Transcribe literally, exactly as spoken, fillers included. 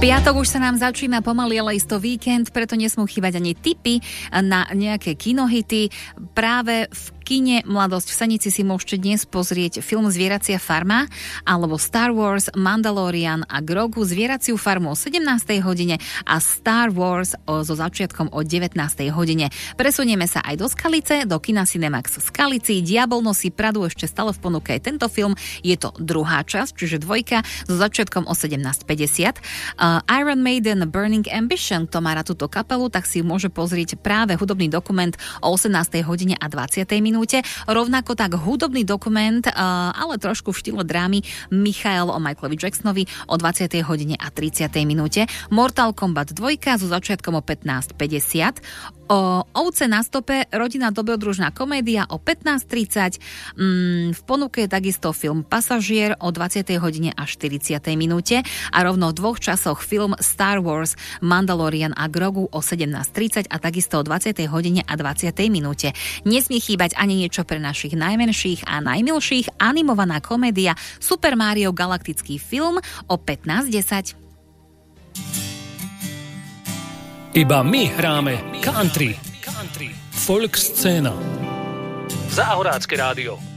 Piatok už sa nám začína pomaly, ale isto víkend, preto nesmú chýbať ani tipy na nejaké kinohity. Práve v kine Mladosť v Senici si môžete dnes pozrieť film Zvieracia farma alebo Star Wars, Mandalorian a Grogu Zvieraciu farmu o sedemnástej hodine a Star Wars o, so začiatkom o devätnástej hodine. Presunieme sa aj do Skalice, do kina Cinemax v Skalici. Diabol nosí Pradu ešte stále v ponuke aj tento film. Je to druhá časť, čiže dvojka so začiatkom o sedemnásť päťdesiat. Uh, Iron Maiden Burning Ambition, kto má rád túto kapelu, tak si môže pozrieť práve hudobný dokument o osemnástej hodine a dvadsiatej minúte. Rovnako tak hudobný dokument, ale trošku v štýle drámy Michael o Michaelovi Jacksonovi o dvadsiatej hodine a tridsiatej minúte. Mortal Kombat dva so začiatkom o pätnásť päťdesiat. O Ovce na stope, rodina dobrodružná komédia o pätnásť tridsať. Mm, v ponuke je takisto film Pasažier o dvadsiatej hodine a štyridsiatej minúte a rovno v dvoch časoch film Star Wars, Mandalorian a Grogu o sedemnásť tridsať a takisto o dvadsiatej hodine a dvadsiatej minúte. Nesmie chýbať ani niečo pre našich najmenších a najmilších, animovaná komédia Super Mario galaktický film o pätnásť desať. Iba my hráme country, country, folk scéna. Záhorácké rádio.